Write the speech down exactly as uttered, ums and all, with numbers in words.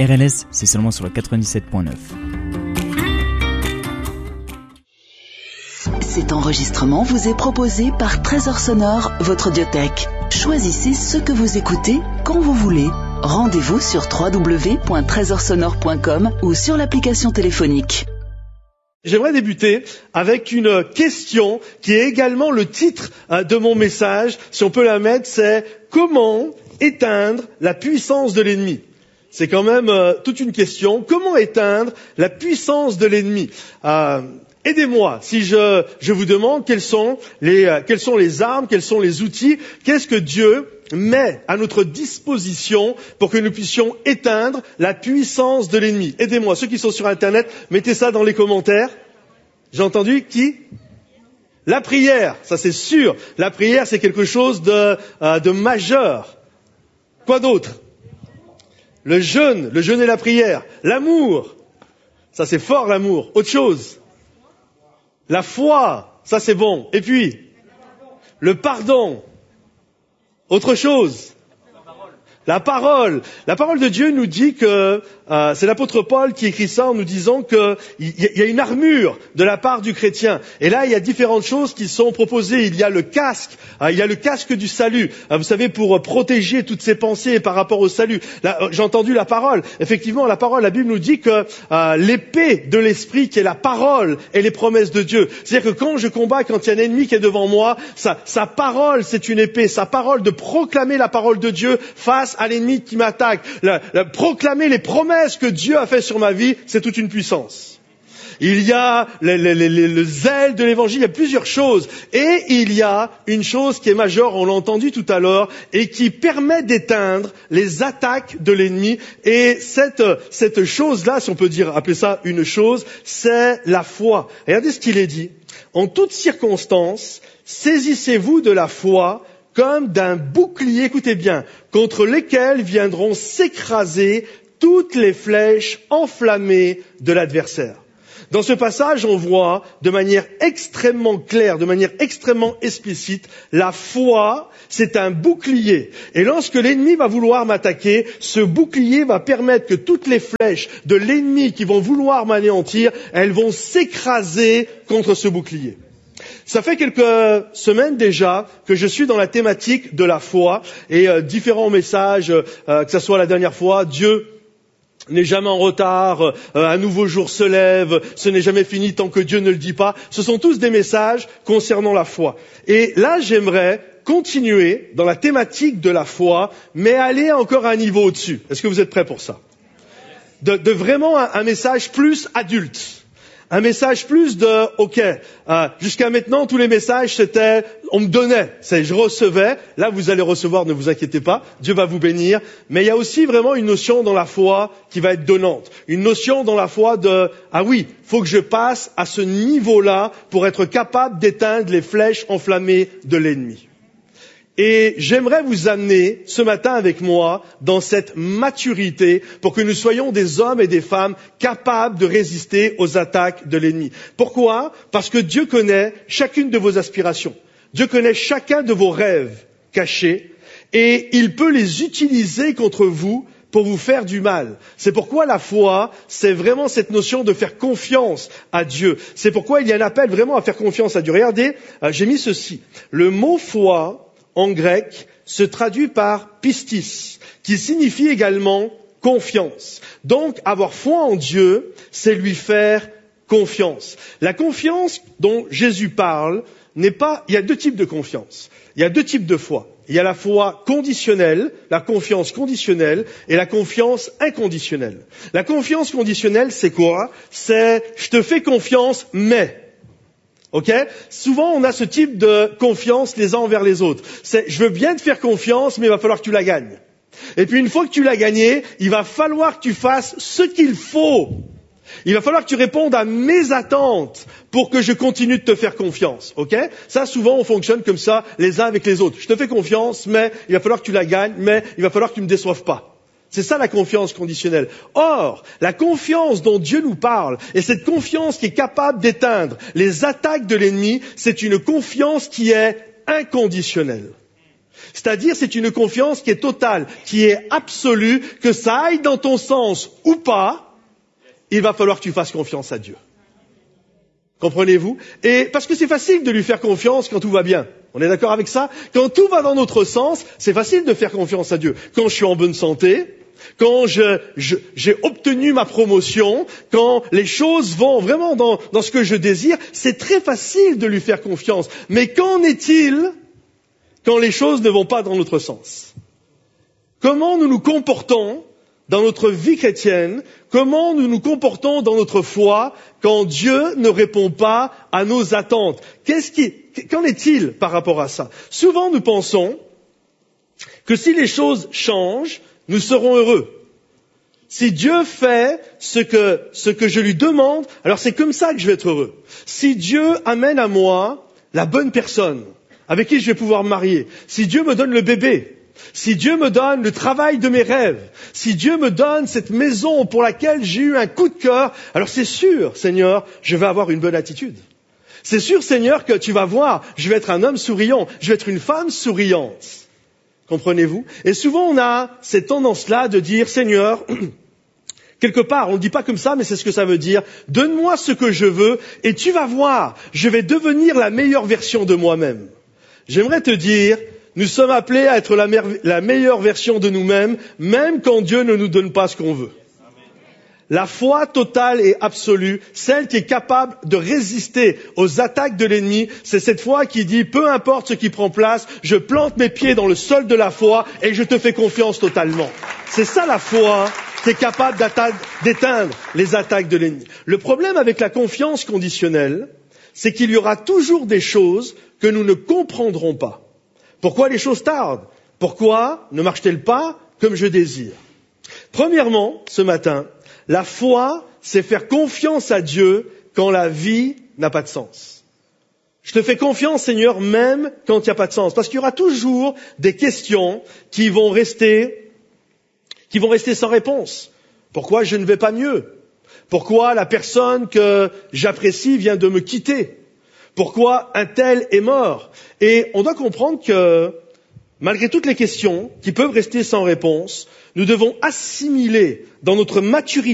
R L S, c'est seulement sur le quatre-vingt-dix-sept point neuf. Cet enregistrement vous est proposé par Trésor Sonore, votre audiothèque. Choisissez ce que vous écoutez quand vous voulez. Rendez-vous sur w w w point trésor sonore point com ou sur l'application téléphonique. J'aimerais débuter avec une question qui est également le titre de mon message. Si on peut la mettre, c'est « Comment éteindre la puissance de l'ennemi ?» C'est quand même euh, toute une question. Comment éteindre la puissance de l'ennemi ? euh, Aidez-moi si je, je vous demande quelles sont, les, euh, quelles sont les armes, quels sont les outils, qu'est-ce que Dieu met à notre disposition pour que nous puissions éteindre la puissance de l'ennemi. Aidez-moi, ceux qui sont sur Internet, mettez ça dans les commentaires. J'ai entendu qui ? La prière, ça c'est sûr. La prière, c'est quelque chose de, euh, de majeur. Quoi d'autre ? Le jeûne, le jeûne et la prière. L'amour, ça c'est fort l'amour. Autre chose ? La foi, ça c'est bon. Et puis, le pardon. Autre chose ? La parole. La parole de Dieu nous dit que, euh, c'est l'apôtre Paul qui écrit ça en nous disant qu'il y, y a une armure de la part du chrétien. Et là, il y a différentes choses qui sont proposées. Il y a le casque, euh, il y a le casque du salut. Euh, vous savez, pour protéger toutes ses pensées par rapport au salut. Là, euh, j'ai entendu la parole. Effectivement, la parole, la Bible nous dit que euh, l'épée de l'esprit, qui est la parole, et les promesses de Dieu. C'est-à-dire que quand je combats, quand il y a un ennemi qui est devant moi, sa, sa parole, c'est une épée. Sa parole de proclamer la parole de Dieu face à l'ennemi qui m'attaque, la, la, proclamer les promesses que Dieu a fait sur ma vie, c'est toute une puissance. Il y a le, le, le, le zèle de l'évangile, il y a plusieurs choses. Et il y a une chose qui est majeure, on l'a entendu tout à l'heure, et qui permet d'éteindre les attaques de l'ennemi. Et cette, cette chose-là, si on peut dire, appeler ça une chose, c'est la foi. Regardez ce qu'il est dit. En toutes circonstances, saisissez-vous de la foi comme d'un bouclier, écoutez bien, contre lesquels viendront s'écraser toutes les flèches enflammées de l'adversaire. Dans ce passage, on voit de manière extrêmement claire, de manière extrêmement explicite, la foi, c'est un bouclier. Et lorsque l'ennemi va vouloir m'attaquer, ce bouclier va permettre que toutes les flèches de l'ennemi qui vont vouloir m'anéantir, elles vont s'écraser contre ce bouclier. Ça fait quelques semaines déjà que je suis dans la thématique de la foi et euh, différents messages, euh, que ce soit la dernière fois, Dieu n'est jamais en retard, euh, un nouveau jour se lève, ce n'est jamais fini tant que Dieu ne le dit pas. Ce sont tous des messages concernant la foi. Et là, j'aimerais continuer dans la thématique de la foi, mais aller encore à un niveau au-dessus. Est-ce que vous êtes prêts pour ça ? De, de vraiment un, un message plus adulte. Un message plus de, ok, euh, jusqu'à maintenant, tous les messages, c'était, on me donnait, c'est, je recevais. Là, vous allez recevoir, ne vous inquiétez pas, Dieu va vous bénir. Mais il y a aussi vraiment une notion dans la foi qui va être donnante. Une notion dans la foi de, ah oui, faut que je passe à ce niveau-là pour être capable d'éteindre les flèches enflammées de l'ennemi. Et j'aimerais vous amener ce matin avec moi dans cette maturité pour que nous soyons des hommes et des femmes capables de résister aux attaques de l'ennemi. Pourquoi ? Parce que Dieu connaît chacune de vos aspirations. Dieu connaît chacun de vos rêves cachés et il peut les utiliser contre vous pour vous faire du mal. C'est pourquoi la foi, c'est vraiment cette notion de faire confiance à Dieu. C'est pourquoi il y a un appel vraiment à faire confiance à Dieu. Regardez, j'ai mis ceci. Le mot foi, en grec, se traduit par pistis, qui signifie également confiance. Donc, avoir foi en Dieu, c'est lui faire confiance. La confiance dont Jésus parle n'est pas... Il y a deux types de confiance. Il y a deux types de foi. Il y a la foi conditionnelle, la confiance conditionnelle, et la confiance inconditionnelle. La confiance conditionnelle, c'est quoi ? C'est « je te fais confiance, mais... » Ok ? Souvent, on a ce type de confiance les uns envers les autres. C'est, je veux bien te faire confiance, mais il va falloir que tu la gagnes. Et puis, une fois que tu l'as gagnée, il va falloir que tu fasses ce qu'il faut. Il va falloir que tu répondes à mes attentes pour que je continue de te faire confiance. Ok ? Ça, souvent, on fonctionne comme ça, les uns avec les autres. Je te fais confiance, mais il va falloir que tu la gagnes, mais il va falloir que tu me déçoives pas. C'est ça la confiance conditionnelle. Or, la confiance dont Dieu nous parle, et cette confiance qui est capable d'éteindre les attaques de l'ennemi, c'est une confiance qui est inconditionnelle. C'est-à-dire, c'est une confiance qui est totale, qui est absolue, que ça aille dans ton sens ou pas, il va falloir que tu fasses confiance à Dieu. Comprenez-vous? Et parce que c'est facile de lui faire confiance quand tout va bien. On est d'accord avec ça? Quand tout va dans notre sens, c'est facile de faire confiance à Dieu. Quand je suis en bonne santé, quand je, je, j'ai obtenu ma promotion, quand les choses vont vraiment dans, dans ce que je désire, c'est très facile de lui faire confiance. Mais qu'en est-il quand les choses ne vont pas dans notre sens? Comment nous nous comportons dans notre vie chrétienne? Comment nous nous comportons dans notre foi quand Dieu ne répond pas à nos attentes? Qu'est-ce qui, qu'en est-il par rapport à ça? Souvent nous pensons que si les choses changent, nous serons heureux. Si Dieu fait ce que, ce que je lui demande, alors c'est comme ça que je vais être heureux. Si Dieu amène à moi la bonne personne avec qui je vais pouvoir me marier, si Dieu me donne le bébé, si Dieu me donne le travail de mes rêves, si Dieu me donne cette maison pour laquelle j'ai eu un coup de cœur, alors c'est sûr, Seigneur, je vais avoir une bonne attitude. C'est sûr, Seigneur, que tu vas voir, je vais être un homme souriant, je vais être une femme souriante. Comprenez-vous? Et souvent on a cette tendance-là de dire, Seigneur, quelque part, on ne dit pas comme ça, mais c'est ce que ça veut dire, donne-moi ce que je veux et tu vas voir, je vais devenir la meilleure version de moi-même. J'aimerais te dire, nous sommes appelés à être la, me- la meilleure version de nous-mêmes, même quand Dieu ne nous donne pas ce qu'on veut. La foi totale et absolue, celle qui est capable de résister aux attaques de l'ennemi, c'est cette foi qui dit, peu importe ce qui prend place, je plante mes pieds dans le sol de la foi et je te fais confiance totalement. C'est ça la foi qui est capable d'éteindre les attaques de l'ennemi. Le problème avec la confiance conditionnelle, c'est qu'il y aura toujours des choses que nous ne comprendrons pas. Pourquoi les choses tardent? Pourquoi ne marchent-elles pas comme je désire? Premièrement, ce matin, la foi, c'est faire confiance à Dieu quand la vie n'a pas de sens. Je te fais confiance, Seigneur, même quand il n'y a pas de sens. Parce qu'il y aura toujours des questions qui vont rester, qui vont rester sans réponse. Pourquoi je ne vais pas mieux? Pourquoi la personne que j'apprécie vient de me quitter? Pourquoi un tel est mort? Et on doit comprendre que, malgré toutes les questions qui peuvent rester sans réponse, nous devons assimiler dans notre maturité